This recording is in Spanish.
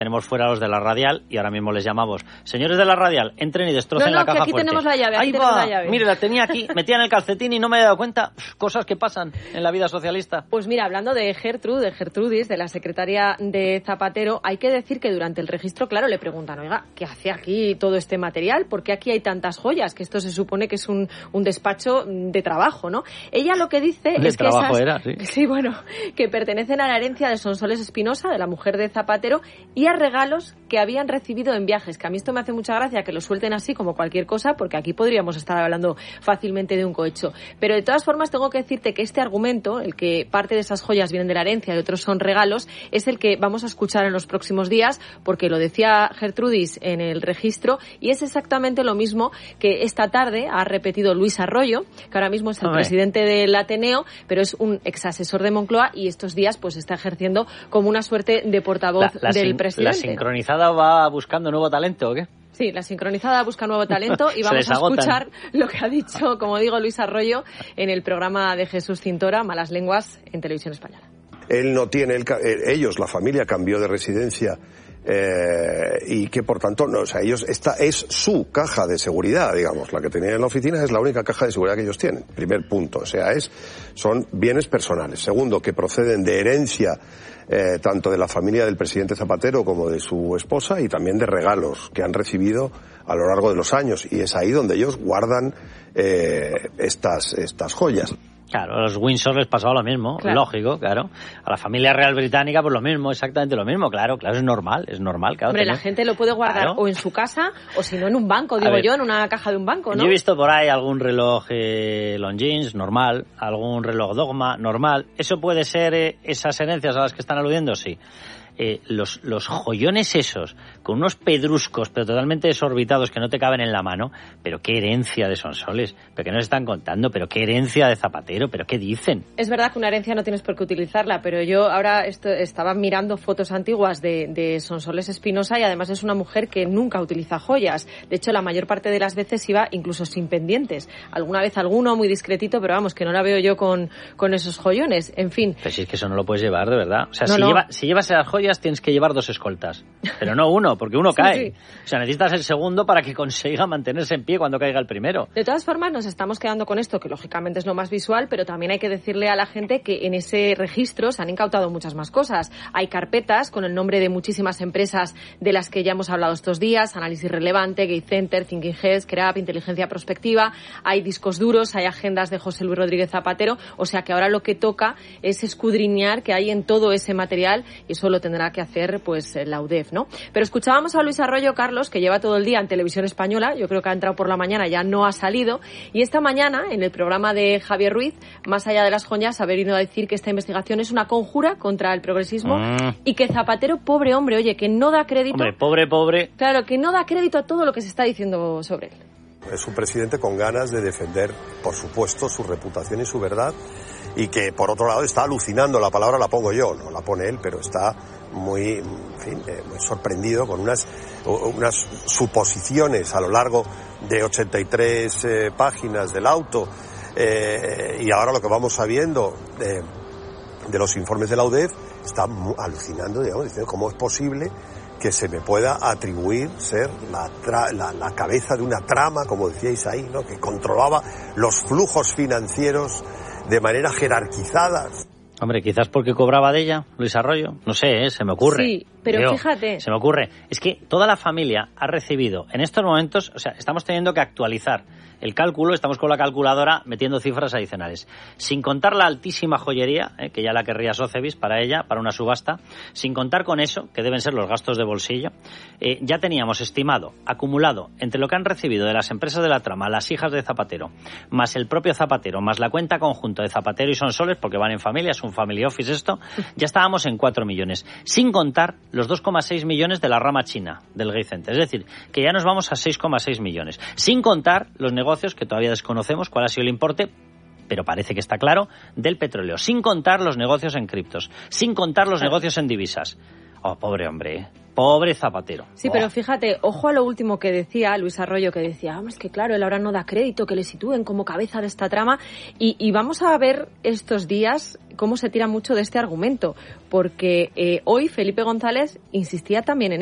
Tenemos fuera los de la Radial y ahora mismo les llamamos. Señores de la Radial, entren y destrocen la caja que aquí fuerte. Tenemos la llave, Ahí tenemos va. la llave. Mire, la tenía aquí, metía en el calcetín y no me he dado cuenta. Cosas que pasan en la vida socialista. Pues mira, hablando de Gertrudis, de la secretaria de Zapatero, hay que decir que durante el registro, claro, le preguntan, oiga, ¿qué hace aquí todo este material? ¿Por qué aquí hay tantas joyas? Que esto se supone que es un despacho de trabajo, ¿no? Ella lo que dice es que sí, bueno, que pertenecen a la herencia de Sonsoles Espinosa, de la mujer de Zapatero, y a regalos que habían recibido en viajes, que a mí esto me hace mucha gracia que lo suelten así como cualquier cosa, porque aquí podríamos estar hablando fácilmente de un cohecho. Pero de todas formas tengo que decirte que este argumento, el que parte de esas joyas vienen de la herencia y otros son regalos, es el que vamos a escuchar en los próximos días, porque lo decía Gertrudis en el registro, y es exactamente lo mismo que esta tarde ha repetido Luis Arroyo, que ahora mismo es el presidente del Ateneo, pero es un exasesor de Moncloa y estos días pues está ejerciendo como una suerte de portavoz del presidente. ¿La sincronizada va buscando nuevo talento o qué? Sí, la sincronizada busca nuevo talento y vamos a escuchar lo que ha dicho, como digo, Luis Arroyo en el programa de Jesús Cintora, Malas Lenguas, en Televisión Española. Él no tiene, ellos, la familia, cambió de residencia y que por tanto, no, o sea, ellos, esta es su caja de seguridad, digamos, la que tenían en la oficina es la única caja de seguridad que ellos tienen. Primer punto, o sea, son bienes personales. Segundo, que proceden de herencia tanto de la familia del presidente Zapatero como de su esposa y también de regalos que han recibido a lo largo de los años, y es ahí donde ellos guardan estas joyas. Claro, a los Windsor les pasaba lo mismo, claro. Lógico, claro. A la familia real británica pues lo mismo, exactamente lo mismo, claro, es normal, claro. Hombre, la gente lo puede guardar o en su casa o si no en un banco, digo yo, en una caja de un banco, ¿no? Yo he visto por ahí algún reloj Longines, normal, algún reloj Dogma, normal. ¿Eso puede ser esas herencias a las que están aludiendo? Sí. Los joyones esos, con unos pedruscos, pero totalmente desorbitados que no te caben en la mano, pero qué herencia de Sonsoles, pero qué nos están contando, pero qué herencia de Zapatero, pero qué dicen. Es verdad que una herencia no tienes por qué utilizarla, pero yo ahora estaba mirando fotos antiguas de Sonsoles Espinosa y además es una mujer que nunca utiliza joyas. De hecho, la mayor parte de las veces iba incluso sin pendientes. Alguna vez alguno muy discretito, pero vamos, que no la veo yo con esos joyones. En fin. Pero si es que eso no lo puedes llevar, de verdad. O sea, no, si llevas esas joyas tienes que llevar 2 escoltas, pero no uno, porque uno cae. Sí. O sea, necesitas el segundo para que consiga mantenerse en pie cuando caiga el primero. De todas formas, nos estamos quedando con esto, que lógicamente es lo más visual, pero también hay que decirle a la gente que en ese registro se han incautado muchas más cosas. Hay carpetas con el nombre de muchísimas empresas de las que ya hemos hablado estos días, Análisis Relevante, Gate Center, Thinking Heads, CREAP, Inteligencia Prospectiva, hay discos duros, hay agendas de José Luis Rodríguez Zapatero, o sea que ahora lo que toca es escudriñar qué hay en todo ese material y eso lo tendrá que hacer pues la UDEF, ¿no? Pero escuchábamos a Luis Arroyo, Carlos, que lleva todo el día en Televisión Española, yo creo que ha entrado por la mañana, ya no ha salido, y esta mañana, en el programa de Javier Ruiz, más allá de las joyas, ha venido a decir que esta investigación es una conjura contra el progresismo y que Zapatero, pobre hombre, oye, que no da crédito... Hombre, pobre... Claro, que no da crédito a todo lo que se está diciendo sobre él. Es un presidente con ganas de defender, por supuesto, su reputación y su verdad, y que, por otro lado, está alucinando, la palabra la pongo yo, no la pone él, pero está muy sorprendido con unas suposiciones a lo largo de 83 páginas del auto, y ahora lo que vamos sabiendo de los informes de la UDEF, está alucinando, digamos, diciendo cómo es posible que se me pueda atribuir ser la cabeza de una trama, como decíais ahí, ¿no?, que controlaba los flujos financieros de manera jerarquizada. Hombre, quizás porque cobraba de ella, Luis Arroyo, no sé, se me ocurre. Sí, pero fíjate. Se me ocurre. Es que toda la familia ha recibido, en estos momentos, o sea, estamos teniendo que actualizar el cálculo, estamos con la calculadora metiendo cifras adicionales. Sin contar la altísima joyería, que ya la querría Sotheby's para ella, para una subasta, sin contar con eso, que deben ser los gastos de bolsillo, ya teníamos estimado, acumulado, entre lo que han recibido de las empresas de la trama, las hijas de Zapatero, más el propio Zapatero, más la cuenta conjunta de Zapatero y Sonsoles, porque van en familia, es un family office esto, ya estábamos en 4 millones. Sin contar los 2,6 millones de la rama china del Gate Center. Es decir, que ya nos vamos a 6,6 millones. Sin contar los negocios que todavía desconocemos cuál ha sido el importe, pero parece que está claro, del petróleo. Sin contar los negocios en criptos. Sin contar los negocios en divisas. Oh, pobre hombre, pobre Zapatero. Sí, pero fíjate, ojo a lo último que decía Luis Arroyo, que decía, es que claro, él ahora no da crédito que le sitúen como cabeza de esta trama, y vamos a ver estos días cómo se tira mucho de este argumento, porque hoy Felipe González insistía también en